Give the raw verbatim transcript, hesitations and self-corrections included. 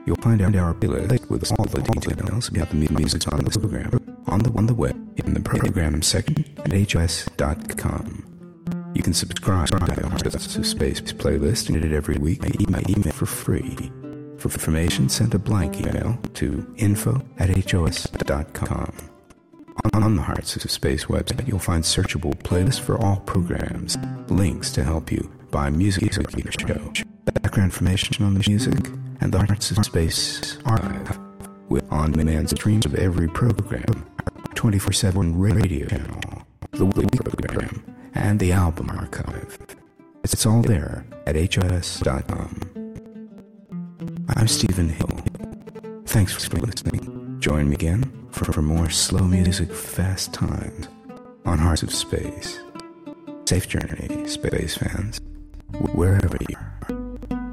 you'll find out our playlist with all the details about the music on the program on the on the web in the program section at H O S dot com. You can subscribe to the Hearts of Space playlist and get it every week by email for free. For information, send a blank email to info at H O S dot com. On the Hearts of Space website, you'll find searchable playlists for all programs, links to help you buy music for your show, background information on the music, and the Hearts of Space archive with on-demand streams of every program, twenty-four seven radio channel, the weekly program, and the album archive. It's all there at H O S dot com. I'm Stephen Hill. Thanks for listening. Join me again for, for more slow music fast times on Hearts of Space. Safe journey, space fans, wherever you are.